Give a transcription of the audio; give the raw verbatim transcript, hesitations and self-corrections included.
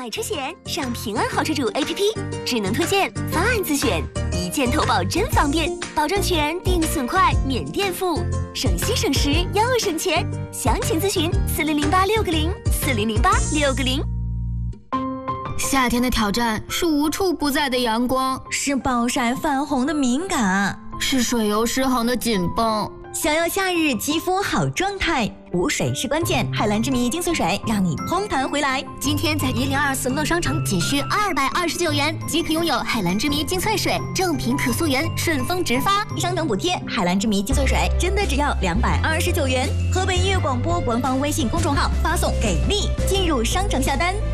买车险上平安好车主 A P P， 智能推荐，方案自选，一键投保真方便，保证全，定损快，免垫付，省心省时又省钱。详情咨询四零零八六个零四零零八六个零。 夏天的挑战是无处不在的阳光， 是暴晒泛红的敏感， 是水油失衡的紧绷。 想要夏日肌肤好状态，补水是关键。海蓝之谜精粹水让你嘭弹回来。 今天在一零二四乐商城仅需二百二十九元即可拥有海蓝之谜精粹水，正品可溯源，顺丰直发， 商等补贴。海蓝之谜精粹水真的只要两百二十九元。河北音乐广播官方微信公众号发送给力，进入商城下单。